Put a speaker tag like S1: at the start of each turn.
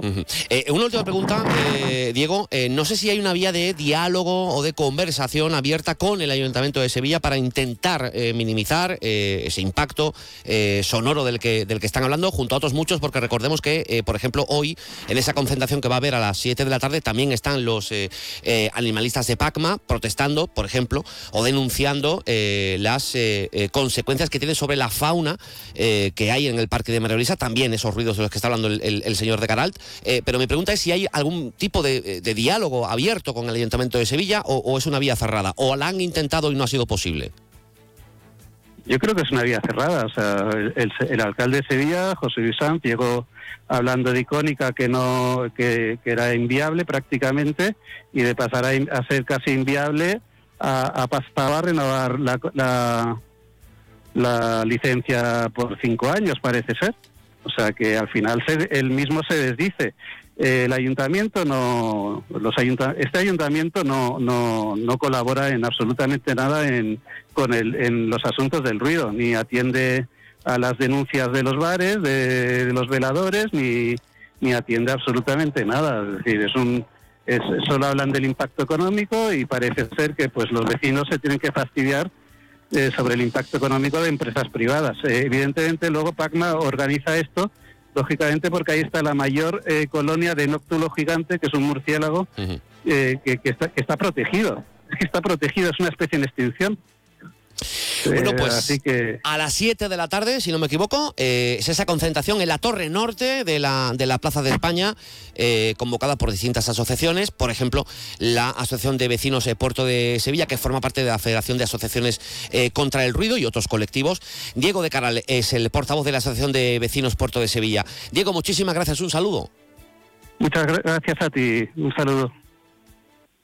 S1: Una última pregunta, Diego. No sé si hay una vía de diálogo o de conversación abierta con el Ayuntamiento de Sevilla para intentar minimizar ese impacto sonoro del que están hablando, junto a otros muchos, porque recordemos que, por ejemplo, hoy, en esa concentración que va a haber a las 7 de la tarde, también están los animalistas de PACMA protestando, por ejemplo, o denunciando las consecuencias que tiene sobre la fauna que hay en el Parque de María Luisa, también esos ruidos de los que está hablando el señor de Caralt. Pero mi pregunta es si hay algún tipo de diálogo abierto con el Ayuntamiento de Sevilla o es una vía cerrada, o la han intentado y no ha sido posible.
S2: Yo creo que es una vía cerrada. O sea, el alcalde de Sevilla, José Luis Sanz, llegó hablando de Icónica que era inviable prácticamente, y de pasar a ser casi inviable a pasar a renovar la licencia por 5 años, parece ser. O sea que al final él mismo se desdice. El ayuntamiento este ayuntamiento no colabora en absolutamente nada en los asuntos del ruido, ni atiende a las denuncias de los bares, de los veladores, ni atiende absolutamente nada. Es decir, solo hablan del impacto económico, y parece ser que pues los vecinos se tienen que fastidiar sobre el impacto económico de empresas privadas. Evidentemente luego PACMA organiza esto, lógicamente, porque ahí está la mayor colonia de nóctulo gigante, que es un murciélago que está protegido. Es que está protegido, es una especie en extinción.
S1: Bueno, pues
S2: así que
S1: a las 7 de la tarde, si no me equivoco, es esa concentración en la torre norte de la Plaza de España, convocada por distintas asociaciones, por ejemplo, la Asociación de Vecinos Puerto de Sevilla, que forma parte de la Federación de Asociaciones contra el Ruido, y otros colectivos. Diego de Caralt es el portavoz de la Asociación de Vecinos Puerto de Sevilla. Diego, muchísimas gracias, un saludo.
S2: Muchas gracias a ti, un saludo.